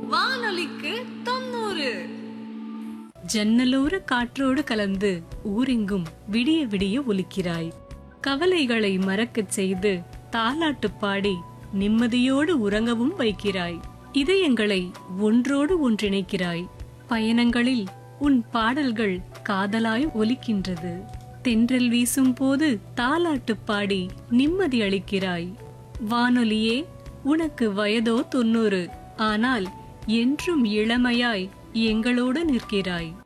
வானொலிக்கு 90. ஜன்னலோர காற்றோடு கலந்து ஊரெங்கும் விடிய விடிய ஒலிக்கிறாய். கவலைகளை மறக்கச் செய்து தாலாட்டு பாடி நிம்மதியோடு உறங்கவும் வைக்கிறாய். இதயங்களை ஒன்றோடு ஒன்றிணைக்கிறாய். பயணங்களில் உன் பாடல்கள் காதலாய் ஒலிக்கின்றது. தென்றல் வீசும் போது தாலாட்டு பாடி நிம்மதி அளிக்கிறாய். வானொலியே, உனக்கு வயதோ 90, ஆனால் என்றும் இளமையாய் எங்களோடு நிற்கிறாய்.